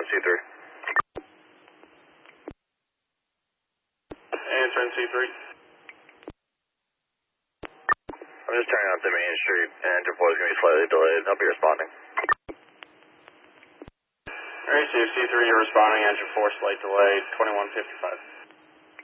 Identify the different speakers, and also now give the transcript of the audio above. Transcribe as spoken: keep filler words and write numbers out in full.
Speaker 1: on C three.
Speaker 2: Answer on C three.
Speaker 1: I'm just turning onto Main Street, and engine four is going to be slightly delayed. I'll be responding.
Speaker 2: Alright, so C three, you're responding, engine four, slight delay, twenty-one fifty-five.